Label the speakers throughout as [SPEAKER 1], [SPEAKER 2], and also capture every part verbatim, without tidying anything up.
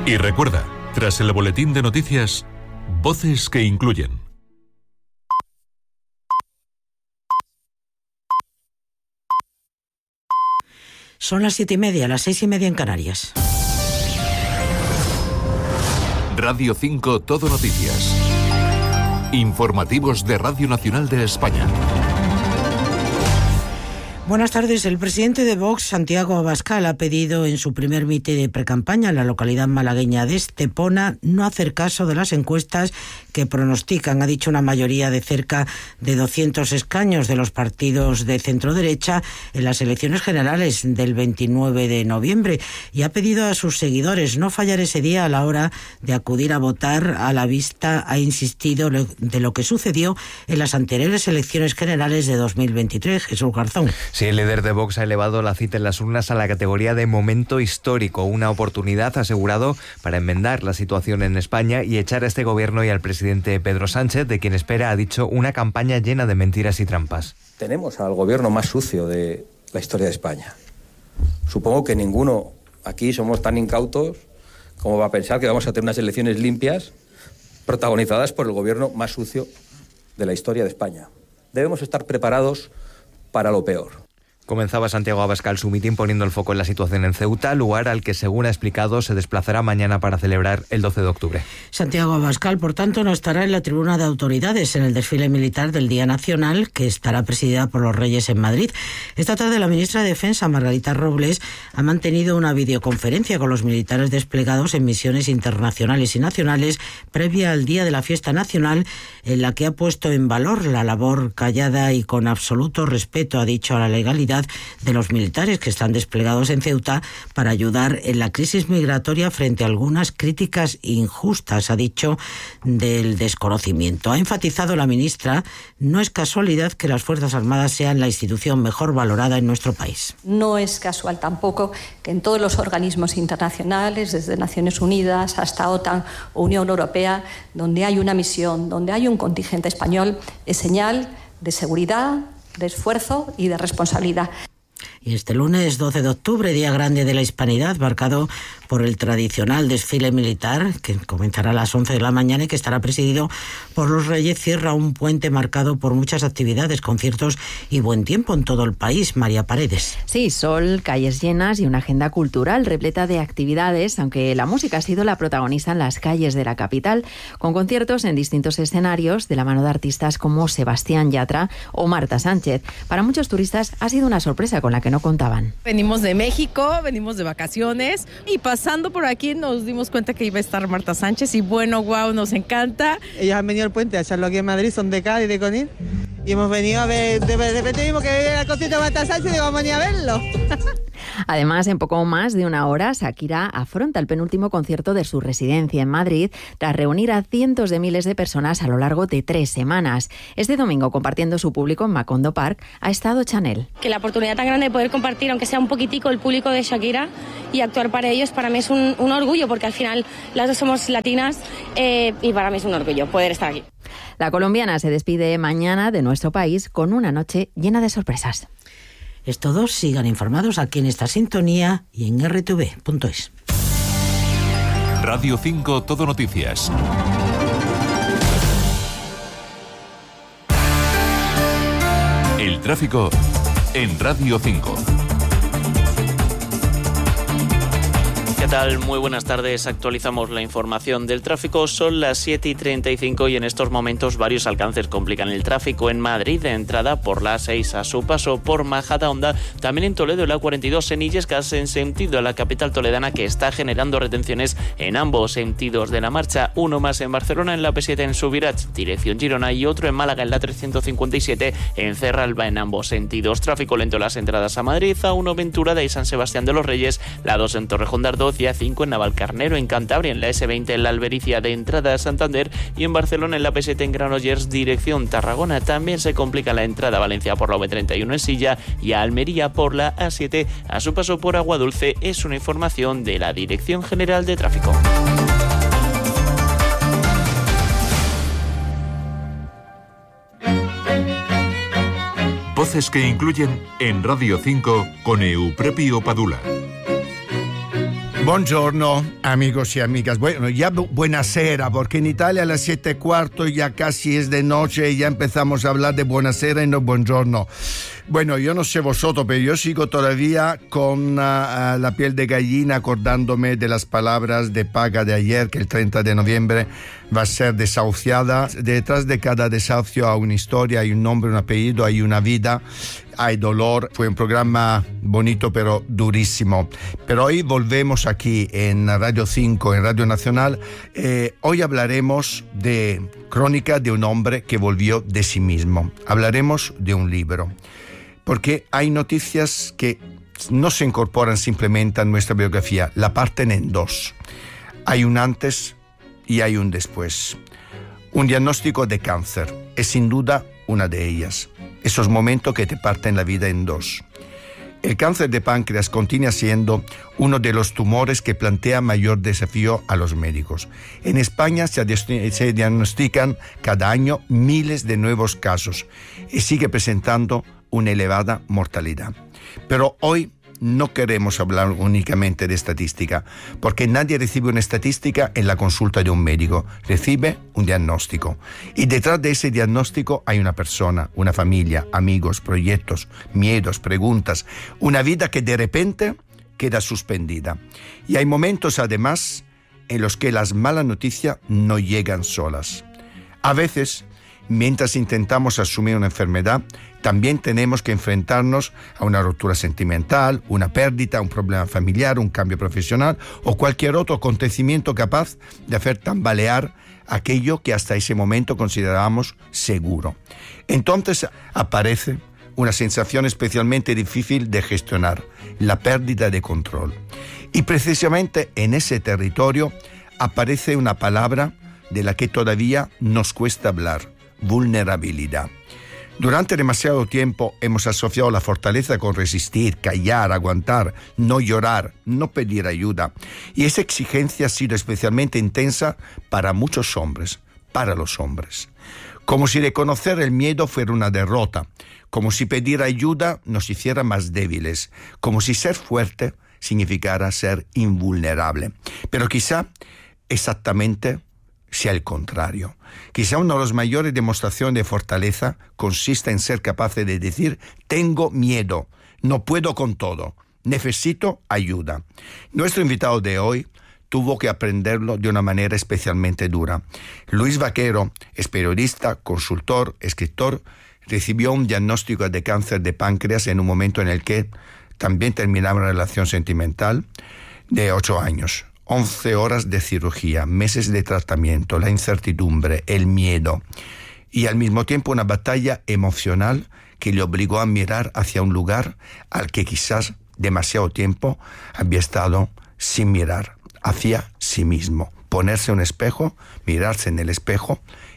[SPEAKER 1] Y recuerda, tras el boletín de noticias, voces que incluyen.
[SPEAKER 2] Son las siete y media, las seis y media en Canarias.
[SPEAKER 1] Radio cinco Todo Noticias. Informativos de Radio Nacional de España.
[SPEAKER 2] Buenas tardes. El presidente de Vox, Santiago Abascal, ha pedido en su primer mitin de precampaña en la localidad malagueña de Estepona no hacer caso de las encuestas que pronostican, ha dicho, una mayoría de cerca de doscientos escaños de los partidos de centro-derecha en las elecciones generales del veintinueve de noviembre, y ha pedido a sus seguidores no fallar ese día a la hora de acudir a votar. A la vista, ha insistido, de lo que sucedió en las anteriores elecciones generales de dos mil veintitrés. Jesús Garzón.
[SPEAKER 3] Sí, el líder de Vox ha elevado la cita en las urnas a la categoría de momento histórico, una oportunidad, asegurado, para enmendar la situación en España y echar a este gobierno y al presidente Pedro Sánchez, de quien espera, ha dicho, una campaña llena de mentiras y trampas.
[SPEAKER 4] Tenemos al gobierno más sucio de la historia de España. Supongo que ninguno aquí somos tan incautos como va a pensar que vamos a tener unas elecciones limpias protagonizadas por el gobierno más sucio de la historia de España. Debemos estar preparados para lo peor.
[SPEAKER 3] Comenzaba Santiago Abascal su mitin poniendo el foco en la situación en Ceuta, lugar al que, según ha explicado, se desplazará mañana para celebrar el doce de octubre.
[SPEAKER 2] Santiago Abascal, por tanto, no estará en la tribuna de autoridades en el desfile militar del Día Nacional, que estará presidida por los Reyes en Madrid. Esta tarde la ministra de Defensa, Margarita Robles, ha mantenido una videoconferencia con los militares desplegados en misiones internacionales y nacionales previa al Día de la Fiesta Nacional, en la que ha puesto en valor la labor callada y con absoluto respeto, ha dicho, a la legalidad de los militares que están desplegados en Ceuta para ayudar en la crisis migratoria frente a algunas críticas injustas, ha dicho, del desconocimiento. Ha enfatizado la ministra: no es casualidad que las Fuerzas Armadas sean la institución mejor valorada en nuestro país.
[SPEAKER 5] No es casual tampoco que en todos los organismos internacionales, desde Naciones Unidas hasta OTAN o Unión Europea, donde hay una misión, donde hay un contingente español, es señal de seguridad, de esfuerzo y de responsabilidad.
[SPEAKER 2] Y este lunes doce de octubre, Día Grande de la Hispanidad, marcado por el tradicional desfile militar, que comenzará a las once de la mañana y que estará presidido por los Reyes, cierra un puente marcado por muchas actividades, conciertos y buen tiempo en todo el país. María Paredes.
[SPEAKER 6] Sí, sol, calles llenas y una agenda cultural repleta de actividades, aunque la música ha sido la protagonista en las calles de la capital, con conciertos en distintos escenarios de la mano de artistas como Sebastián Yatra o Marta Sánchez. Para muchos turistas ha sido una sorpresa con la que no contaban.
[SPEAKER 7] Venimos de México, venimos de vacaciones y pasando por aquí nos dimos cuenta que iba a estar Marta Sánchez y bueno, wow, nos encanta.
[SPEAKER 8] Ellos han venido al puente a echarlo aquí en Madrid, son de Cádiz, de Conil, y hemos venido a ver, de, de repente vimos que veía el concierto de Marta Sánchez y digo, vamos a venir a verlo.
[SPEAKER 6] Además, en poco más de una hora, Shakira afronta el penúltimo concierto de su residencia en Madrid, tras reunir a cientos de miles de personas a lo largo de tres semanas. Este domingo, compartiendo su público en Macondo Park, ha estado Chanel.
[SPEAKER 9] Que la oportunidad tan grande de poder compartir, aunque sea un poquitico, el público de Shakira y actuar para ellos, para mí es un, un orgullo, porque al final las dos somos latinas eh, y para mí es un orgullo poder estar aquí.
[SPEAKER 6] La colombiana se despide mañana de nuestro país con una noche llena de sorpresas.
[SPEAKER 2] Es todo, sigan informados aquí en esta sintonía y en erre te ve punto es.
[SPEAKER 1] Radio cinco Todo Noticias. El tráfico en Radio cinco.
[SPEAKER 10] ¿Qué tal? Muy buenas tardes. Actualizamos la información del tráfico. Son las siete y treinta y cinco y en estos momentos varios alcances complican el tráfico en Madrid, de entrada por la A seis a su paso por Majadahonda, también en Toledo la A cuarenta y dos en Illescas en sentido a la capital toledana, que está generando retenciones en ambos sentidos de la marcha. Uno más en Barcelona en la P siete en Subirats, dirección Girona, y otro en Málaga en la trescientos cincuenta y siete en Cerralba en ambos sentidos. Tráfico lento en las entradas a Madrid, A uno Venturada y San Sebastián de los Reyes, la dos en Torrejón de Ardoz y A cinco en Navalcarnero en Cantabria, en la ese veinte en la Albericia de entrada a Santander y en Barcelona en la P siete en Granollers dirección Tarragona. También se complica la entrada a Valencia por la V treinta y uno en Silla y a Almería por la A siete a su paso por Aguadulce. Es una información de la Dirección General de Tráfico.
[SPEAKER 1] Voces que incluyen en Radio cinco con Euprepio Padula.
[SPEAKER 11] Buongiorno amigos y amigas. Bueno, ya bu- buenasera, porque en Italia a las siete y cuarto ya casi es de noche y ya empezamos a hablar de buenasera y no buongiorno. Bueno, yo no sé vosotros, pero yo sigo todavía con uh, uh, la piel de gallina acordándome de las palabras de paga de ayer, que el treinta de noviembre va a ser desahuciada. Detrás de cada desahucio hay una historia, hay un nombre, un apellido, hay una vida, hay dolor. Fue un programa bonito pero durísimo. Pero hoy volvemos aquí en Radio cinco, en Radio Nacional. Eh, hoy hablaremos de crónica de un hombre que volvió de sí mismo. Hablaremos de un libro. Porque hay noticias que no se incorporan simplemente a nuestra biografía, la parten en dos. Hay un antes y hay un después. Un diagnóstico de cáncer es sin duda una de ellas. Esos momentos que te parten la vida en dos. El cáncer de páncreas continúa siendo uno de los tumores que plantea mayor desafío a los médicos. En España se diagnostican cada año miles de nuevos casos y sigue presentando una elevada mortalidad. Pero hoy no queremos hablar únicamente de estadística, porque nadie recibe una estadística en la consulta de un médico, recibe un diagnóstico. Y detrás de ese diagnóstico hay una persona, una familia, amigos, proyectos, miedos, preguntas, una vida que de repente queda suspendida. Y hay momentos además en los que las malas noticias no llegan solas. A veces, mientras intentamos asumir una enfermedad, también tenemos que enfrentarnos a una ruptura sentimental, una pérdida, un problema familiar, un cambio profesional o cualquier otro acontecimiento capaz de hacer tambalear aquello que hasta ese momento considerábamos seguro. Entonces aparece una sensación especialmente difícil de gestionar, la pérdida de control. Y precisamente en ese territorio aparece una palabra de la que todavía nos cuesta hablar: vulnerabilidad. Durante demasiado tiempo hemos asociado la fortaleza con resistir, callar, aguantar, no llorar, no pedir ayuda. Y esa exigencia ha sido especialmente intensa para muchos hombres, para los hombres. Como si reconocer el miedo fuera una derrota, como si pedir ayuda nos hiciera más débiles, como si ser fuerte significara ser invulnerable. Pero quizá exactamente sea el contrario. Quizá una de las mayores demostraciones de fortaleza consiste en ser capaz de decir: tengo miedo, no puedo con todo, necesito ayuda. Nuestro invitado de hoy tuvo que aprenderlo de una manera especialmente dura. Luis Vaquero es periodista, consultor, escritor. Recibió un diagnóstico de cáncer de páncreas en un momento en el que también terminaba una relación sentimental de ocho años. once horas de cirugía, meses de tratamiento, la incertidumbre, el miedo y al mismo tiempo una batalla emocional que le obligó a mirar hacia un lugar al que quizás demasiado tiempo había estado sin mirar, hacia sí mismo. Ponerse un espejo, mirarse en el espejo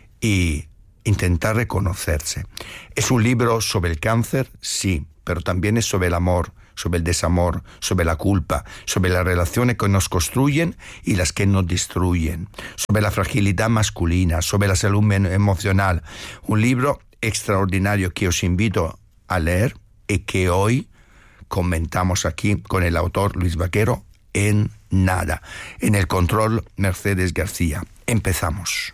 [SPEAKER 11] y intentar reconocerse. ¿Es un libro sobre el cáncer? Sí, pero también es sobre el amor, sobre el desamor, sobre la culpa, sobre las relaciones que nos construyen y las que nos destruyen, sobre la fragilidad masculina, sobre la salud emocional. Un libro extraordinario que os invito a leer y que hoy comentamos aquí con el autor Luis Vaquero en nada. En el control, Mercedes García. Empezamos.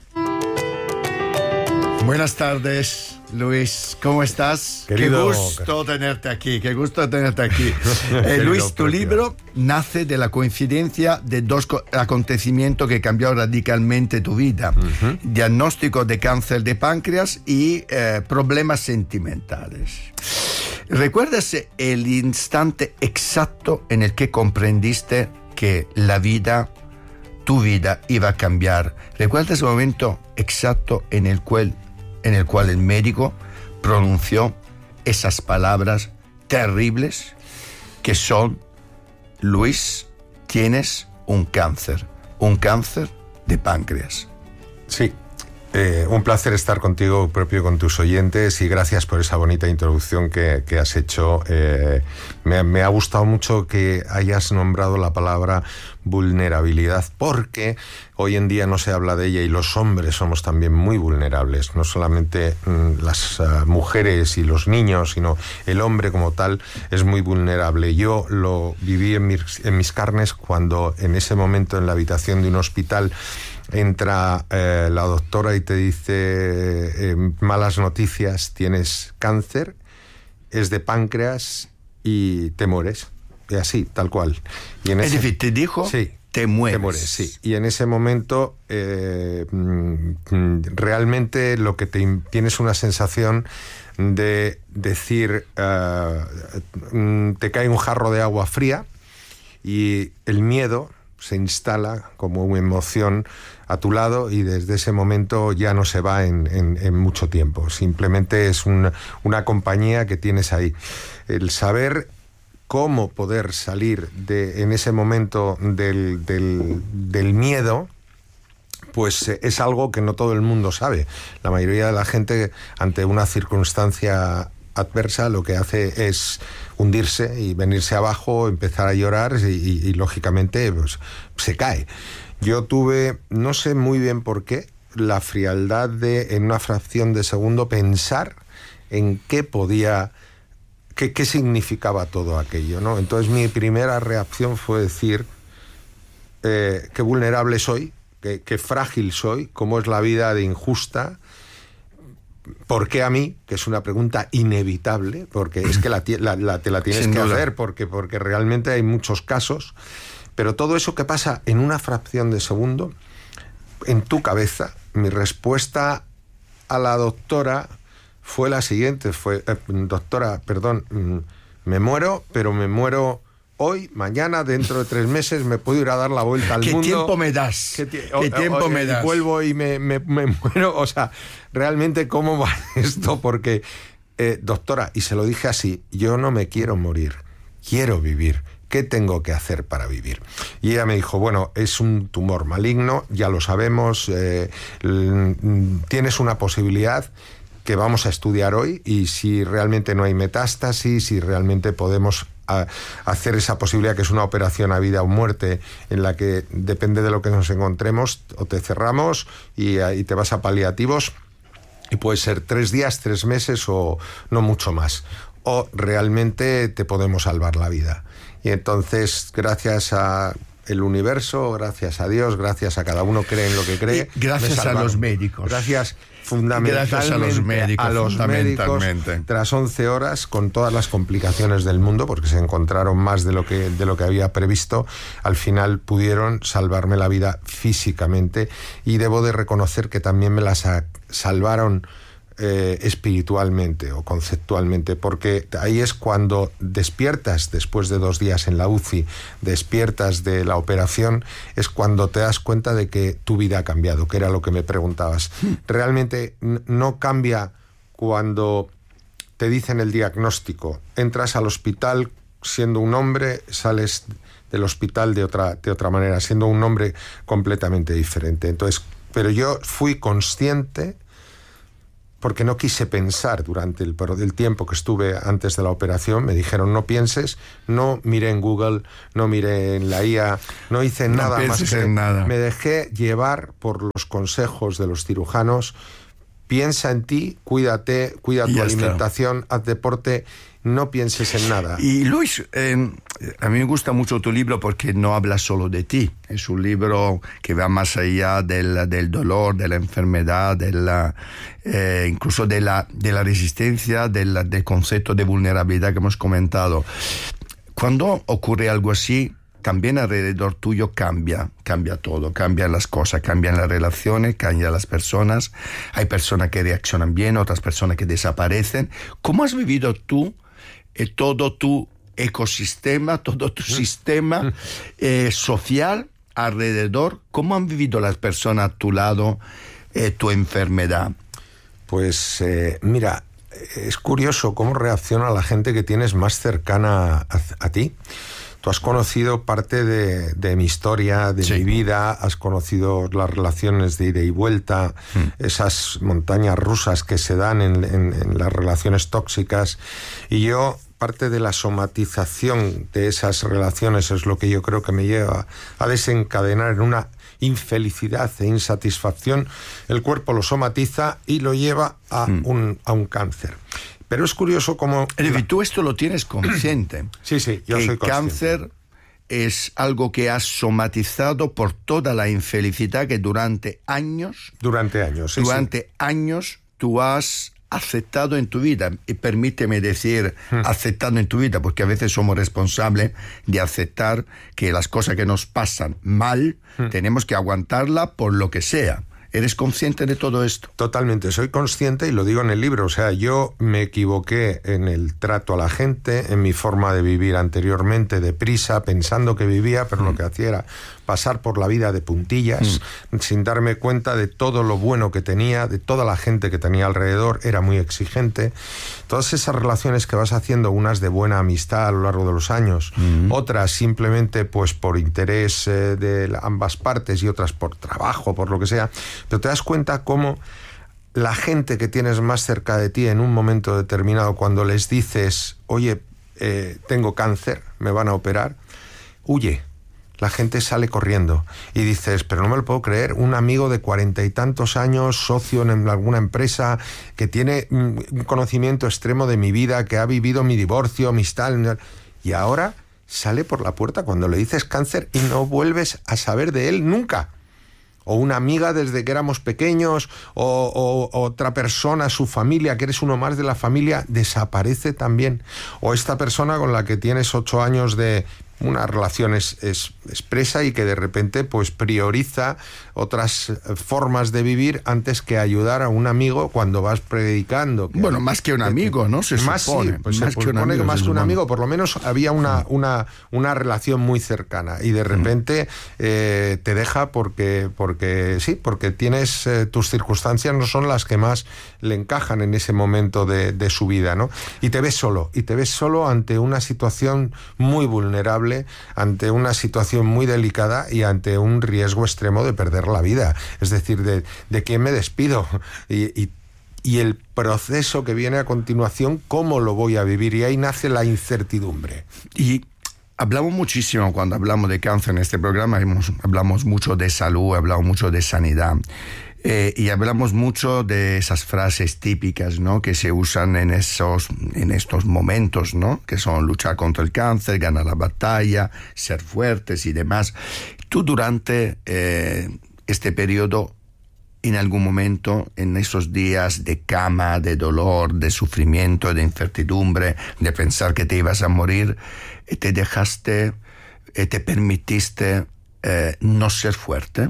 [SPEAKER 11] Buenas tardes, Luis. ¿Cómo estás?
[SPEAKER 12] Querido,
[SPEAKER 11] qué gusto tenerte aquí, qué gusto tenerte aquí. eh, Luis, tu libro nace de la coincidencia de dos acontecimientos que cambiaron radicalmente tu vida. Uh-huh. Diagnóstico de cáncer de páncreas y eh, problemas sentimentales. ¿Recuerdas el instante exacto en el que comprendiste que la vida, tu vida, iba a cambiar? ¿Recuerdas el momento exacto en el cual en el cual el médico pronunció esas palabras terribles que son: Luis, tienes un cáncer, un cáncer de páncreas?
[SPEAKER 12] Sí, Eh, un placer estar contigo, propio con tus oyentes, y gracias por esa bonita introducción que, que has hecho. Eh, me, me ha gustado mucho que hayas nombrado la palabra vulnerabilidad, porque hoy en día no se habla de ella y los hombres somos también muy vulnerables, no solamente mm, las uh, mujeres y los niños, sino el hombre como tal es muy vulnerable. Yo lo viví en mis, en mis carnes cuando en ese momento en la habitación de un hospital entra eh, la doctora y te dice eh, malas noticias, tienes cáncer, es de páncreas y te mueres. Y así, tal cual. Y en
[SPEAKER 11] es
[SPEAKER 12] ese,
[SPEAKER 11] decir, te dijo,
[SPEAKER 12] sí,
[SPEAKER 11] te mueres.
[SPEAKER 12] Te mueres, sí. Y en ese momento eh, realmente lo que te tienes una sensación de decir, uh, te cae un jarro de agua fría y el miedo se instala como una emoción a tu lado y desde ese momento ya no se va en, en, en mucho tiempo. Simplemente es una, una compañía que tienes ahí. El saber cómo poder salir de, en ese momento del, del, del miedo, pues es algo que no todo el mundo sabe. La mayoría de la gente, ante una circunstancia adversa, lo que hace es hundirse y venirse abajo, empezar a llorar y, y, y lógicamente pues, se cae. Yo tuve, no sé muy bien por qué, la frialdad de, en una fracción de segundo, pensar en qué podía, qué, qué significaba todo aquello, ¿no? Entonces mi primera reacción fue decir eh, qué vulnerable soy, qué, qué frágil soy, cómo es la vida de injusta. ¿Por qué a mí? Que es una pregunta inevitable, porque es que la, la, la, te la tienes Sin que duda. hacer, porque, porque realmente hay muchos casos, pero todo eso que pasa en una fracción de segundo, en tu cabeza, mi respuesta a la doctora fue la siguiente, fue, eh, doctora, perdón, me muero, pero me muero hoy, mañana, dentro de tres meses, me puedo ir a dar la vuelta al
[SPEAKER 11] ¿Qué
[SPEAKER 12] mundo.
[SPEAKER 11] Tiempo me das?
[SPEAKER 12] ¿Qué, ti
[SPEAKER 11] ¿Qué tiempo
[SPEAKER 12] o, o,
[SPEAKER 11] me das?
[SPEAKER 12] Y vuelvo y me, me, me muero. O sea, realmente, ¿cómo va esto? Porque, eh, doctora, y se lo dije así, yo no me quiero morir, quiero vivir. ¿Qué tengo que hacer para vivir? Y ella me dijo, bueno, es un tumor maligno, ya lo sabemos, eh, tienes una posibilidad que vamos a estudiar hoy, y si realmente no hay metástasis, si realmente podemos a hacer esa posibilidad, que es una operación a vida o muerte, en la que depende de lo que nos encontremos, o te cerramos y, y te vas a paliativos, y puede ser tres días, tres meses o no mucho más, o realmente te podemos salvar la vida. Y entonces, gracias a el universo, gracias a Dios, gracias a cada uno cree en lo que cree.
[SPEAKER 11] Y gracias a los médicos.
[SPEAKER 12] Gracias fundamentalmente
[SPEAKER 11] gracias a los médicos,
[SPEAKER 12] a los médicos, tras once horas, con todas las complicaciones del mundo, porque se encontraron más de lo que, de lo que había previsto, al final pudieron salvarme la vida físicamente, y debo de reconocer que también me la salvaron Eh, espiritualmente o conceptualmente, porque ahí es cuando despiertas después de dos días en la U C I, despiertas de la operación, es cuando te das cuenta de que tu vida ha cambiado, que era lo que me preguntabas. Realmente no cambia cuando te dicen el diagnóstico, entras al hospital siendo un hombre, sales del hospital de otra, de otra manera, siendo un hombre completamente diferente. Entonces, pero yo fui consciente, porque no quise pensar durante el, el tiempo que estuve antes de la operación. Me dijeron, no pienses, no miré en Google, no miré en la I A, no hice
[SPEAKER 11] no
[SPEAKER 12] nada más que
[SPEAKER 11] en nada.
[SPEAKER 12] Me dejé llevar por los consejos de los cirujanos. Piensa en ti, cuídate, cuida tu alimentación, está. Haz deporte, no pienses en nada.
[SPEAKER 11] Y Luis, eh, a mí me gusta mucho tu libro porque no habla solo de ti. Es un libro que va más allá del, del dolor, de la enfermedad, de la, eh, incluso de la, de la resistencia, del, del concepto de vulnerabilidad que hemos comentado. Cuando ocurre algo así, también alrededor tuyo cambia, cambia todo, cambian las cosas, cambian las relaciones, cambian las personas. Hay personas que reaccionan bien, otras personas que desaparecen. ¿Cómo has vivido tú eh, todo tu ecosistema, todo tu sistema eh, social alrededor? ¿Cómo han vivido las personas a tu lado eh, tu enfermedad?
[SPEAKER 12] Pues eh, mira, es curioso cómo reacciona la gente que tienes más cercana a, a ti. Tú has conocido parte de, de mi historia, de sí. mi vida, has conocido las relaciones de ida y vuelta, mm. esas montañas rusas que se dan en, en, en las relaciones tóxicas, y yo, parte de la somatización de esas relaciones es lo que yo creo que me lleva a desencadenar en una infelicidad e insatisfacción. El cuerpo lo somatiza y lo lleva a, mm. un, a un cáncer. Pero es curioso cómo...
[SPEAKER 11] Es decir, tú esto lo tienes consciente.
[SPEAKER 12] Sí, sí, yo soy consciente.
[SPEAKER 11] El cáncer es algo que has somatizado por toda la infelicidad que durante años...
[SPEAKER 12] Durante años, sí,
[SPEAKER 11] Durante
[SPEAKER 12] sí.
[SPEAKER 11] años tú has aceptado en tu vida. Y permíteme decir hmm. aceptado en tu vida, porque a veces somos responsables de aceptar que las cosas que nos pasan mal, hmm. tenemos que aguantarla por lo que sea. ¿Eres consciente de todo esto?
[SPEAKER 12] Totalmente, soy consciente y lo digo en el libro. O sea, yo me equivoqué en el trato a la gente, en mi forma de vivir anteriormente, deprisa, pensando que vivía, pero mm. lo que hacía era pasar por la vida de puntillas, mm. sin darme cuenta de todo lo bueno que tenía, de toda la gente que tenía alrededor. Era muy exigente. Todas esas relaciones que vas haciendo, unas de buena amistad a lo largo de los años, mm. otras simplemente pues por interés eh, de ambas partes y otras por trabajo, por lo que sea, pero te das cuenta cómo la gente que tienes más cerca de ti en un momento determinado, cuando les dices, oye, eh, tengo cáncer, me van a operar, huye. La gente sale corriendo y dices, pero no me lo puedo creer, un amigo de cuarenta y tantos años, socio en alguna empresa, que tiene un conocimiento extremo de mi vida, que ha vivido mi divorcio, mis tal, y ahora sale por la puerta cuando le dices cáncer y no vuelves a saber de él nunca. O una amiga desde que éramos pequeños, o, o otra persona, su familia, que eres uno más de la familia, desaparece también. O esta persona con la que tienes ocho años de una relación es, es expresa y que de repente pues prioriza otras formas de vivir antes que ayudar a un amigo cuando vas predicando. Que
[SPEAKER 11] bueno, más que un amigo, ¿no? Se
[SPEAKER 12] más
[SPEAKER 11] supone.
[SPEAKER 12] Sí, pues
[SPEAKER 11] más
[SPEAKER 12] se
[SPEAKER 11] que un
[SPEAKER 12] supone
[SPEAKER 11] amigo,
[SPEAKER 12] que más que un
[SPEAKER 11] supone.
[SPEAKER 12] amigo, por lo menos había una, una, una relación muy cercana y de repente eh, te deja porque, porque sí, porque tienes eh, tus circunstancias no son las que más le encajan en ese momento de, de su vida, ¿no? Y te ves solo, y te ves solo ante una situación muy vulnerable, ante una situación muy delicada y ante un riesgo extremo de perder la vida. Es decir, de, de quién me despido y, y, y el proceso que viene a continuación, cómo lo voy a vivir, y ahí nace la incertidumbre.
[SPEAKER 11] Y hablamos muchísimo, cuando hablamos de cáncer en este programa, hemos, hablamos mucho de salud, hablamos mucho de sanidad. Eh, y hablamos mucho de esas frases típicas, ¿no?, que se usan en esos, en estos momentos, ¿no?, que son luchar contra el cáncer, ganar la batalla, ser fuertes y demás. Tú durante eh, este periodo, en algún momento, en esos días de cama, de dolor, de sufrimiento, de incertidumbre, de pensar que te ibas a morir, te dejaste, te permitiste eh, no ser fuerte,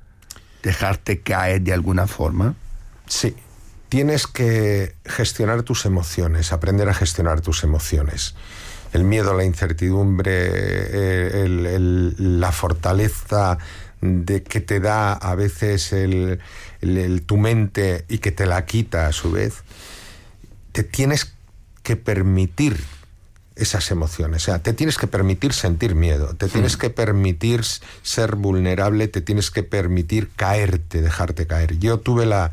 [SPEAKER 11] dejarte caer de alguna forma.
[SPEAKER 12] Sí, tienes que gestionar tus emociones, aprender a gestionar tus emociones. El miedo, la incertidumbre, el, el, la fortaleza de que te da a veces el, el, el, tu mente y que te la quita a su vez. Te tienes que permitir esas emociones, o sea, te tienes que permitir sentir miedo, te tienes que permitir ser vulnerable, te tienes que permitir caerte, dejarte caer. Yo tuve la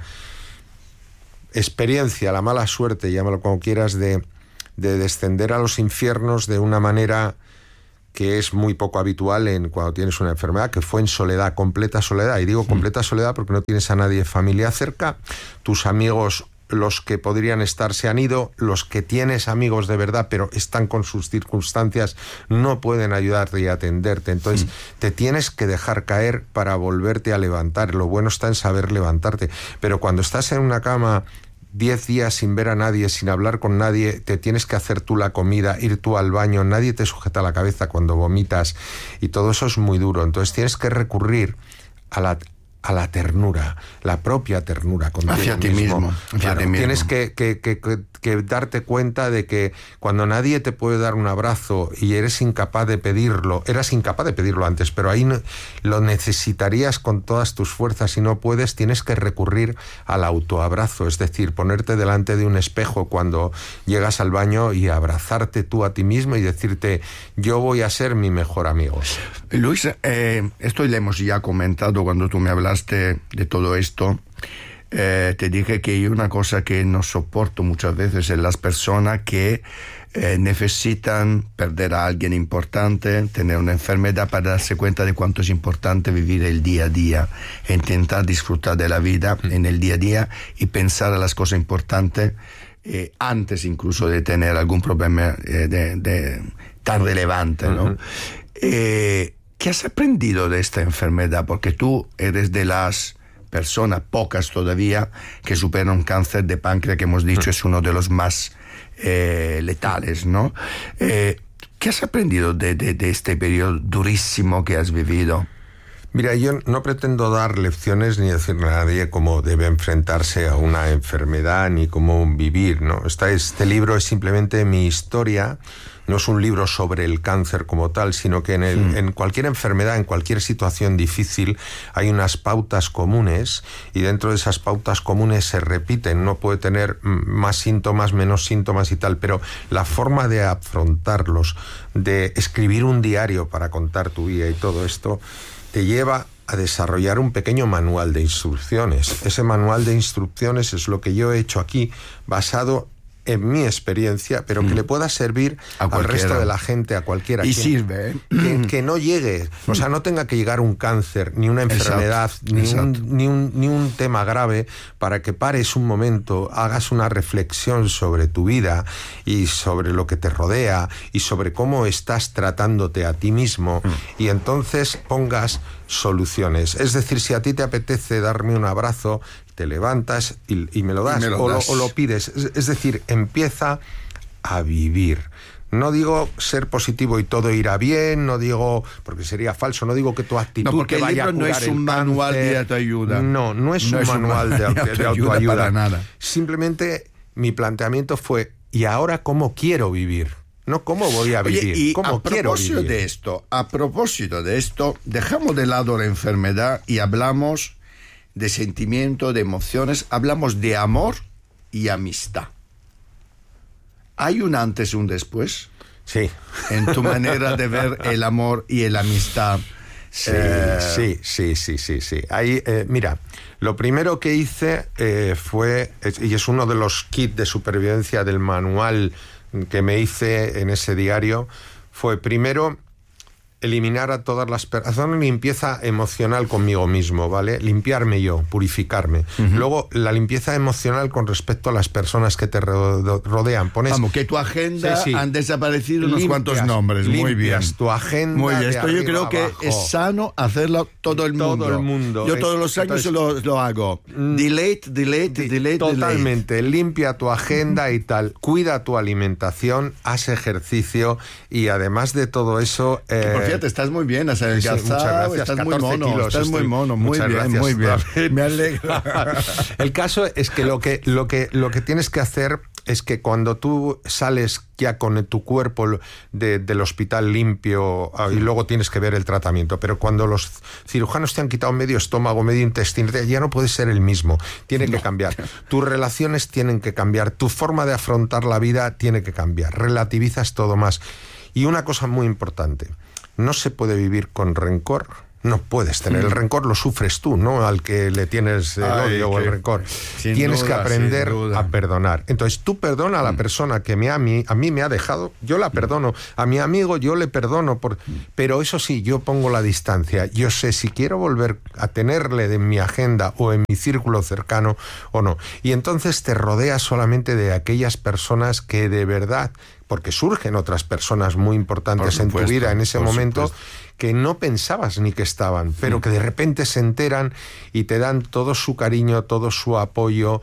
[SPEAKER 12] experiencia, la mala suerte, llámalo como quieras, de, de descender a los infiernos de una manera que es muy poco habitual en cuando tienes una enfermedad, que fue en soledad, completa soledad. Y digo completa soledad porque no tienes a nadie, familia cerca, tus amigos, los que podrían estar se han ido, los que tienes amigos de verdad pero están con sus circunstancias no pueden ayudarte y atenderte, entonces mm. te tienes que dejar caer para volverte a levantar. Lo bueno está en saber levantarte, pero cuando estás en una cama diez días sin ver a nadie, sin hablar con nadie, te tienes que hacer tú la comida, ir tú al baño, nadie te sujeta la cabeza cuando vomitas y todo eso es muy duro, entonces tienes que recurrir a la a la ternura, la propia ternura contigo
[SPEAKER 11] hacia ti
[SPEAKER 12] mismo.
[SPEAKER 11] mismo. Hacia
[SPEAKER 12] Claro,
[SPEAKER 11] ti mismo.
[SPEAKER 12] tienes que, que, que, que, que darte cuenta de que cuando nadie te puede dar un abrazo y eres incapaz de pedirlo, eras incapaz de pedirlo antes, pero ahí no, lo necesitarías con todas tus fuerzas y no puedes, tienes que recurrir al autoabrazo, es decir, ponerte delante de un espejo cuando llegas al baño y abrazarte tú a ti mismo y decirte, yo voy a ser mi mejor amigo.
[SPEAKER 11] Luis, eh, esto lo hemos ya comentado cuando tú me hablaste de todo esto. Eh, te dije que hay una cosa que no soporto muchas veces en las personas que eh, necesitan perder a alguien importante, tener una enfermedad para darse cuenta de cuánto es importante vivir el día a día, e intentar disfrutar de la vida en el día a día y pensar a las cosas importantes eh, antes incluso de tener algún problema eh, de, de, tan relevante, ¿no? Uh-huh. Eh, ¿Qué has aprendido de esta enfermedad? Porque tú eres de las personas, pocas todavía, que superan un cáncer de páncreas que hemos dicho es uno de los más eh, letales, ¿no? Eh, ¿Qué has aprendido de, de, de este periodo durísimo que has vivido?
[SPEAKER 12] Mira, yo no pretendo dar lecciones ni decirle a nadie cómo debe enfrentarse a una enfermedad ni cómo vivir, ¿no? Este, este libro es simplemente mi historia. No es un libro sobre el cáncer como tal, sino que en, el, mm. en cualquier enfermedad, en cualquier situación difícil, hay unas pautas comunes y dentro de esas pautas comunes se repiten. Uno puede tener más síntomas, menos síntomas y tal, pero la forma de afrontarlos, de escribir un diario para contar tu vida y todo esto, te lleva a desarrollar un pequeño manual de instrucciones. Ese manual de instrucciones es lo que yo he hecho aquí, basado en mi experiencia, pero que mm. le pueda servir al resto de la gente, a cualquiera.
[SPEAKER 11] Y
[SPEAKER 12] quien,
[SPEAKER 11] sirve, ¿eh?
[SPEAKER 12] que, que no llegue, o sea, no tenga que llegar un cáncer, ni una enfermedad,
[SPEAKER 11] exacto,
[SPEAKER 12] ni,
[SPEAKER 11] exacto.
[SPEAKER 12] Un, ni, un, ni un tema grave, para que pares un momento, hagas una reflexión sobre tu vida y sobre lo que te rodea y sobre cómo estás tratándote a ti mismo mm. y entonces pongas soluciones. Es decir, si a ti te apetece darme un abrazo, te levantas y, y me lo das, me lo o, das. Lo, o lo pides. Es, es decir, empieza a vivir. No digo ser positivo y todo irá bien, no digo, porque sería falso, no digo que tu actitud
[SPEAKER 11] no, porque
[SPEAKER 12] te vaya
[SPEAKER 11] el libro
[SPEAKER 12] a curar
[SPEAKER 11] no es un manual
[SPEAKER 12] cáncer.
[SPEAKER 11] de autoayuda.
[SPEAKER 12] No, no es
[SPEAKER 11] no
[SPEAKER 12] un
[SPEAKER 11] es
[SPEAKER 12] manual un de, de, de autoayuda.
[SPEAKER 11] Para nada.
[SPEAKER 12] Simplemente mi planteamiento fue, ¿y ahora cómo quiero vivir? No cómo voy a vivir,
[SPEAKER 11] Oye, y
[SPEAKER 12] cómo
[SPEAKER 11] a
[SPEAKER 12] quiero
[SPEAKER 11] propósito
[SPEAKER 12] vivir.
[SPEAKER 11] de esto, a propósito de esto, dejamos de lado la enfermedad y hablamos de sentimiento, de emociones, hablamos de amor y amistad. ¿Hay un antes y un después?
[SPEAKER 12] Sí.
[SPEAKER 11] En tu manera de ver el amor y la amistad.
[SPEAKER 12] Sí,
[SPEAKER 11] eh...
[SPEAKER 12] sí, sí, sí, sí, sí. Ahí, eh, mira, lo primero que hice eh, fue, y es uno de los kits de supervivencia del manual que me hice en ese diario, fue primero eliminar a todas las personas, hacer una limpieza emocional conmigo mismo, ¿vale? Limpiarme yo, purificarme. Uh-huh. Luego, la limpieza emocional con respecto a las personas que te rodean. Pones...
[SPEAKER 11] Vamos, que tu agenda sí, sí. han desaparecido unos
[SPEAKER 12] limpias,
[SPEAKER 11] cuantos nombres. Muy bien.
[SPEAKER 12] tu agenda.
[SPEAKER 11] Muy bien. Esto yo creo
[SPEAKER 12] abajo.
[SPEAKER 11] que es sano hacerlo todo el mundo.
[SPEAKER 12] Todo el mundo.
[SPEAKER 11] Yo todos los años Entonces, lo, lo hago. Delete, delete, delete,
[SPEAKER 12] Totalmente.
[SPEAKER 11] delete.
[SPEAKER 12] Limpia tu agenda y tal. Cuida tu alimentación, haz ejercicio y además de todo eso... Eh,
[SPEAKER 11] por cierto, estás muy bien, has adelgazado,
[SPEAKER 12] sí, muchas gracias.
[SPEAKER 11] estás muy mono,
[SPEAKER 12] kilos,
[SPEAKER 11] estás
[SPEAKER 12] estoy,
[SPEAKER 11] muy mono, muy bien,
[SPEAKER 12] gracias.
[SPEAKER 11] muy bien. Me alegro.
[SPEAKER 12] El caso es que lo que lo que lo que tienes que hacer es que cuando tú sales ya con tu cuerpo de, del hospital limpio y luego tienes que ver el tratamiento, pero cuando los cirujanos te han quitado medio estómago, medio intestino, ya no puedes ser el mismo, tiene que cambiar. Tus relaciones tienen que cambiar, tu forma de afrontar la vida tiene que cambiar, relativizas todo más. Y una cosa muy importante, no se puede vivir con rencor. No puedes tener el rencor, lo sufres tú, ¿no? Al que le tienes el Ay, odio o el rencor. Tienes duda, que aprender a perdonar. Entonces tú perdona a la mm. persona que me, a, mí, a mí me ha dejado, yo la perdono. A mi amigo yo le perdono, por, pero eso sí, yo pongo la distancia. Yo sé si quiero volver a tenerle en mi agenda o en mi círculo cercano o no. Y entonces te rodeas solamente de aquellas personas que de verdad, porque surgen otras personas muy importantes supuesto, en tu vida en ese momento, supuesto. que no pensabas ni que estaban, pero que de repente se enteran y te dan todo su cariño, todo su apoyo,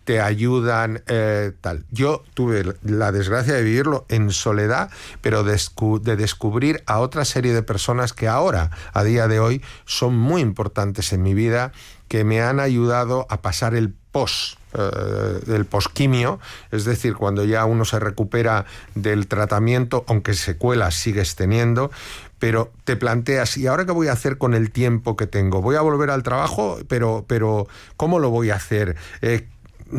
[SPEAKER 12] te ayudan, eh, tal. Yo tuve la desgracia de vivirlo en soledad, pero de, de descubrir a otra serie de personas que ahora, a día de hoy, son muy importantes en mi vida, que me han ayudado a pasar el post, eh, el posquimio, es decir, cuando ya uno se recupera del tratamiento, aunque secuelas sigues teniendo, pero te planteas, ¿y ahora qué voy a hacer con el tiempo que tengo? ¿Voy a volver al trabajo? Pero, pero ¿cómo lo voy a hacer? Eh,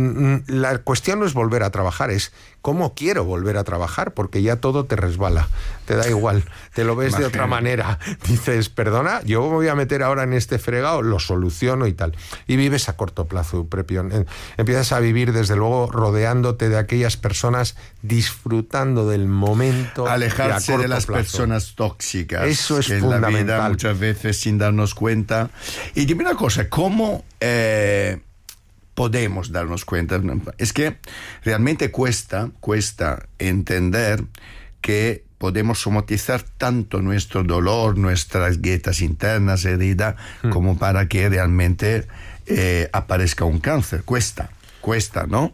[SPEAKER 12] La cuestión no es volver a trabajar, es cómo quiero volver a trabajar, porque ya todo te resbala, te da igual, te lo ves Imagínate. de otra manera. Dices, perdona, yo me voy a meter ahora en este fregado, lo soluciono y tal. Y vives a corto plazo, Prepion. Empiezas a vivir, desde luego, rodeándote de aquellas personas, disfrutando del momento.
[SPEAKER 11] Alejarse de, de las
[SPEAKER 12] plazo.
[SPEAKER 11] personas tóxicas.
[SPEAKER 12] Eso es
[SPEAKER 11] que
[SPEAKER 12] fundamental.
[SPEAKER 11] En la vida, muchas veces sin darnos cuenta. Y dime una cosa, ¿cómo... Eh, podemos darnos cuenta? Es que realmente cuesta, cuesta entender que podemos somatizar tanto nuestro dolor, nuestras grietas internas, heridas, mm. como para que realmente eh, aparezca un cáncer. Cuesta, cuesta, ¿no?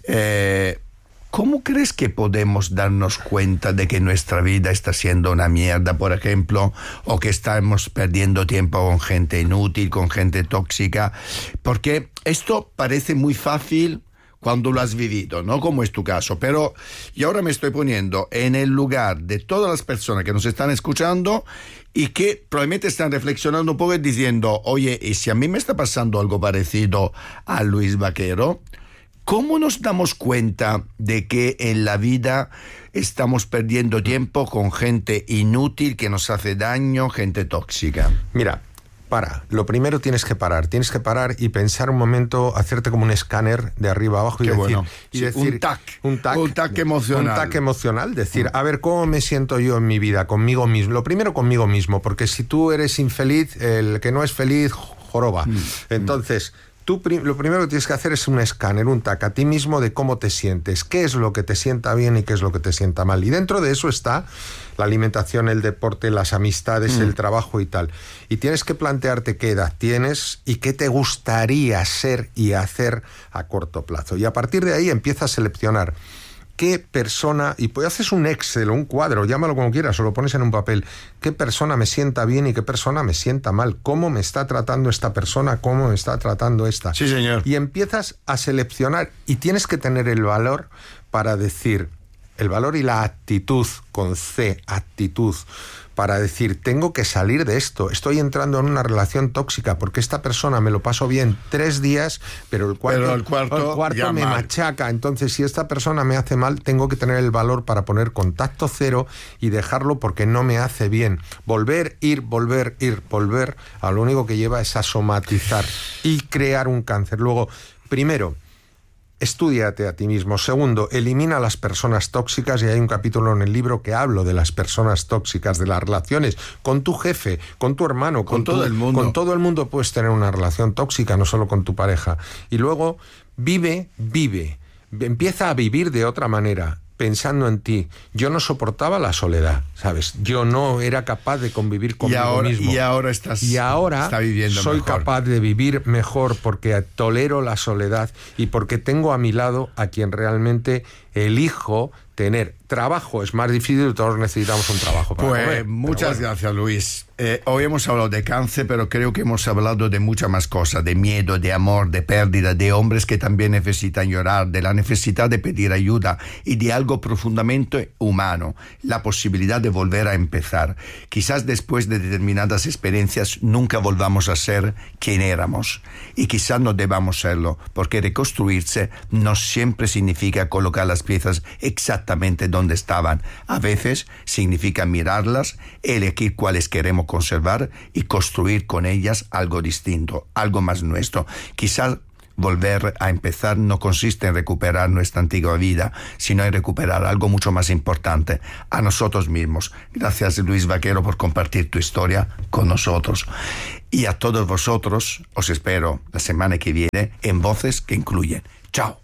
[SPEAKER 11] Eh, ¿Cómo crees que podemos darnos cuenta de que nuestra vida está siendo una mierda, por ejemplo, o que estamos perdiendo tiempo con gente inútil, con gente tóxica? Porque esto parece muy fácil cuando lo has vivido, ¿no? Como es tu caso. Pero yo ahora me estoy poniendo en el lugar de todas las personas que nos están escuchando y que probablemente están reflexionando un poco y diciendo, oye, ¿y si a mí me está pasando algo parecido a Luis Vaquero? ¿Cómo nos damos cuenta de que en la vida estamos perdiendo tiempo con gente inútil que nos hace daño, gente tóxica?
[SPEAKER 12] Mira, para. Lo primero tienes que parar. Tienes que parar y pensar un momento, hacerte como un escáner de arriba abajo y
[SPEAKER 11] Qué
[SPEAKER 12] decir,
[SPEAKER 11] bueno.
[SPEAKER 12] y
[SPEAKER 11] Sí,
[SPEAKER 12] decir...
[SPEAKER 11] un tac.
[SPEAKER 12] Un tac.
[SPEAKER 11] Un tac emocional.
[SPEAKER 12] Un tac emocional. Decir, a ver, ¿cómo me siento yo en mi vida? Conmigo mismo. Lo primero conmigo mismo, porque si tú eres infeliz, el que no es feliz, joroba. Mm. Entonces... Tú lo primero que tienes que hacer es un escáner, un tac a ti mismo de cómo te sientes, qué es lo que te sienta bien y qué es lo que te sienta mal. Y dentro de eso está la alimentación, el deporte, las amistades, mm. el trabajo y tal. Y tienes que plantearte qué edad tienes y qué te gustaría ser y hacer a corto plazo. Y a partir de ahí empiezas a seleccionar qué persona, y pues haces un Excel o un cuadro, llámalo como quieras, o lo pones en un papel, qué persona me sienta bien y qué persona me sienta mal, cómo me está tratando esta persona, cómo me está tratando esta.
[SPEAKER 11] Sí, señor.
[SPEAKER 12] Y empiezas a seleccionar, y tienes que tener el valor para decir, el valor y la actitud, con C, actitud, para decir, tengo que salir de esto, estoy entrando en una relación tóxica porque esta persona me lo paso bien tres días, pero el cuarto,
[SPEAKER 11] pero el cuarto,
[SPEAKER 12] el cuarto me
[SPEAKER 11] mal.
[SPEAKER 12] machaca. Entonces, si esta persona me hace mal, tengo que tener el valor para poner contacto cero y dejarlo porque no me hace bien. Volver, ir, volver, ir, volver, a lo único que lleva es a somatizar y crear un cáncer. Luego, primero, estúdiate a ti mismo. Segundo, elimina a las personas tóxicas, y hay un capítulo en el libro que hablo de las personas tóxicas, de las relaciones con tu jefe, con tu hermano, con,
[SPEAKER 11] con todo
[SPEAKER 12] tu,
[SPEAKER 11] el mundo.
[SPEAKER 12] Con todo el mundo puedes tener una relación tóxica, no solo con tu pareja. Y luego, vive, vive. Empieza a vivir de otra manera, pensando en ti. Yo no soportaba la soledad, ¿sabes? Yo no era capaz de convivir conmigo
[SPEAKER 11] y ahora,
[SPEAKER 12] mismo.
[SPEAKER 11] Y ahora estás
[SPEAKER 12] y ahora
[SPEAKER 11] está viviendo
[SPEAKER 12] soy
[SPEAKER 11] mejor.
[SPEAKER 12] capaz de vivir mejor porque tolero la soledad y porque tengo a mi lado a quien realmente elijo tener. Trabajo es más difícil, todos necesitamos un trabajo para
[SPEAKER 11] Pues
[SPEAKER 12] comer,
[SPEAKER 11] muchas
[SPEAKER 12] bueno.
[SPEAKER 11] gracias, Luis. Eh, hoy hemos hablado de cáncer, pero creo que hemos hablado de muchas más cosas, de miedo, de amor, de pérdida, de hombres que también necesitan llorar, de la necesidad de pedir ayuda y de algo profundamente humano, la posibilidad de volver a empezar. Quizás después de determinadas experiencias nunca volvamos a ser quien éramos y quizás no debamos serlo, porque reconstruirse no siempre significa colocar las piezas exactamente donde estaban. A veces significa mirarlas, elegir cuáles queremos conservar y construir con ellas algo distinto, algo más nuestro. Quizás volver a empezar no consiste en recuperar nuestra antigua vida, sino en recuperar algo mucho más importante, a nosotros mismos. Gracias, Luis Vaquero, por compartir tu historia con nosotros. Y a todos vosotros os espero la semana que viene en Voces que Incluyen. Chao.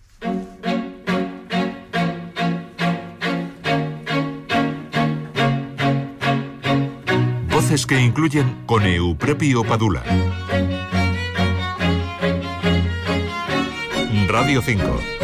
[SPEAKER 1] Voces que Incluyen con Euprepio Padula. Radio cinco.